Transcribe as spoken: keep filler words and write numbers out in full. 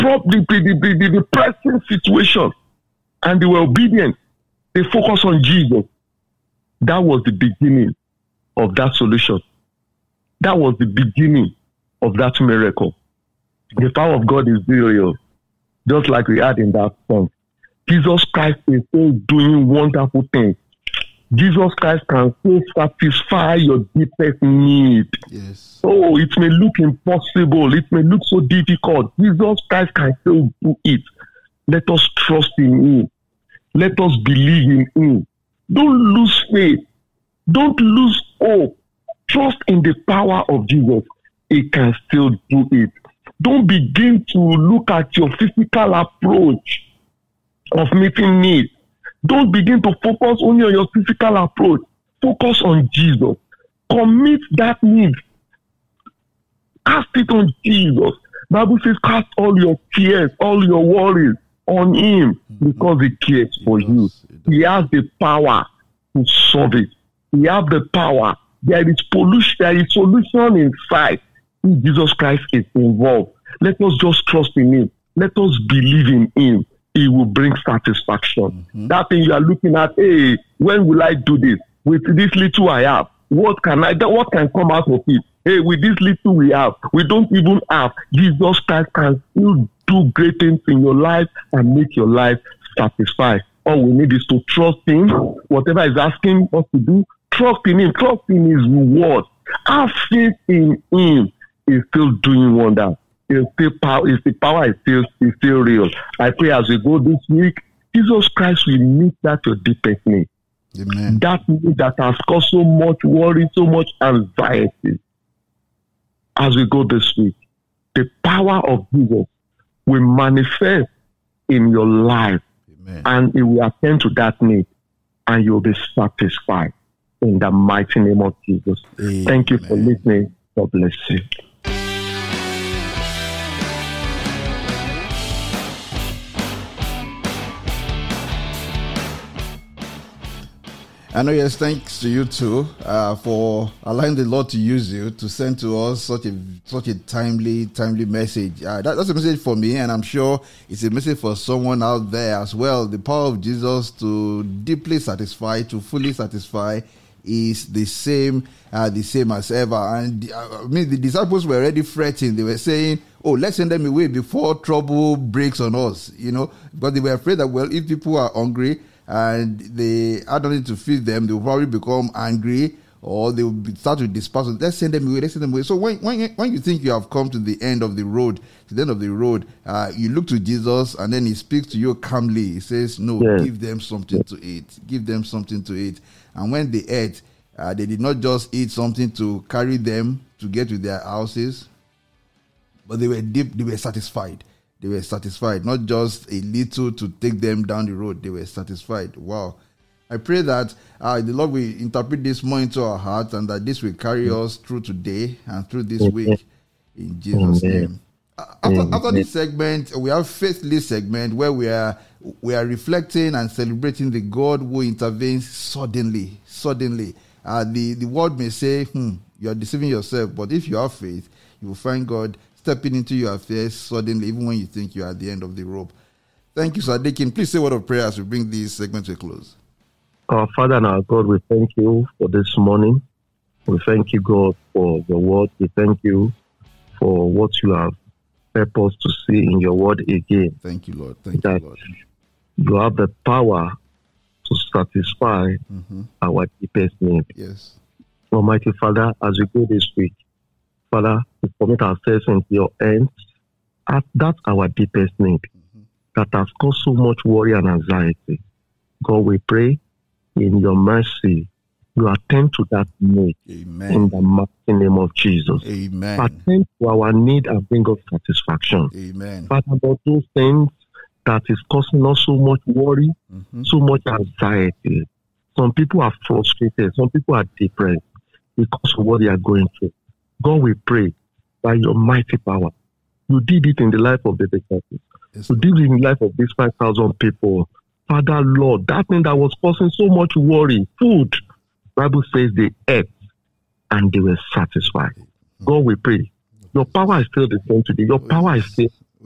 prop the, the, the, the, the present situation, and they were obedient. They focused on Jesus. That was the beginning of that solution. That was the beginning of that miracle. The power of God is real, just like we had in that song. Jesus Christ is still doing wonderful things. Jesus Christ can still satisfy your deepest need. Yes. Oh, it may look impossible. It may look so difficult. Jesus Christ can still do it. Let us trust in Him. Let us believe in Him. Don't lose faith. Don't lose hope. Trust in the power of Jesus. He can still do it. Don't begin to look at your physical approach of meeting needs. Don't begin to focus only on your physical approach. Focus on Jesus. Commit that need. Cast it on Jesus. Bible says, cast all your cares, all your worries on Him, because He cares for you. He has the power to solve it. He has the power. There is pollution, there is solution in sight. Jesus Christ is involved. Let us just trust in Him. Let us believe in Him. He will bring satisfaction. Mm-hmm. That thing you are looking at, hey, when will I do this? With this little I have, what can I? What can come out of it? Hey, with this little we have, we don't even have. Jesus Christ can still do great things in your life and make your life satisfied. All we need is to trust Him. Whatever He's asking us to do, trust in Him. Trust in His reward. Have faith in Him. He's still doing wonders. Is still power, is the power is still is still real. I pray as we go this week, Jesus Christ will meet that your deepest need. Amen. That need that has caused so much worry, so much anxiety. As we go this week, the power of Jesus will manifest in your life. Amen. And it will attend to that need, and you'll be satisfied in the mighty name of Jesus. Amen. Thank you for listening. God bless you. I know, yes, thanks to you too uh, for allowing the Lord to use you to send to us such a such a timely, timely message. Uh, that, that's a message for me, and I'm sure it's a message for someone out there as well. The power of Jesus to deeply satisfy, to fully satisfy, is the same, uh, the same as ever. And uh, I mean, the disciples were already fretting. They were saying, "Oh, let's send them away before trouble breaks on us," you know, because they were afraid that, well, if people are hungry and they are not to feed them, they will probably become angry, or they will be, start to disperse. Let's send them away. Let's send them away. So when when when you think you have come to the end of the road, to the end of the road, uh, you look to Jesus, and then He speaks to you calmly. He says, "No, yeah. give them something to eat. Give them something to eat." And when they ate, uh, they did not just eat something to carry them to get to their houses, but they were deep. They were satisfied. They were satisfied, not just a little to take them down the road. They were satisfied. Wow. I pray that uh, the Lord will interpret this more into our hearts, and that this will carry us through today and through this week. In Jesus' name. Uh, after, after this segment, we have Faithless segment, where we are we are reflecting and celebrating the God who intervenes suddenly. Suddenly. Uh, the, the world may say, hmm, you are deceiving yourself, but if you have faith, you will find God stepping into your affairs suddenly, even when you think you are at the end of the rope. Thank you, Sir Deacon. Please say a word of prayer as we bring this segment to a close. Our Father and our God, we thank you for this morning. We thank you, God, for your word. We thank you for what you have purposed to see in your word again. Thank you, Lord. Thank that you, Lord. You have the power to satisfy mm-hmm. our deepest need. Yes. Almighty Father, as we go this week, Father, we commit ourselves into your hands. That's our deepest need mm-hmm. that has caused so much worry and anxiety. God, we pray in your mercy, you attend to that need. Amen. In the mighty name of Jesus. Amen. Attend to our need and bring us satisfaction. Amen. Father, about those things that is causing us so much worry, mm-hmm. so much anxiety. Some people are frustrated. Some people are depressed because of what they are going through. God, we pray by your mighty power. You did it in the life of the disciples. Yes, you did it in the life of these five thousand people. Father, Lord, that thing that was causing so much worry, food, Bible says they ate and they were satisfied. Mm-hmm. God, we pray. Your power is still the same today. Your power is still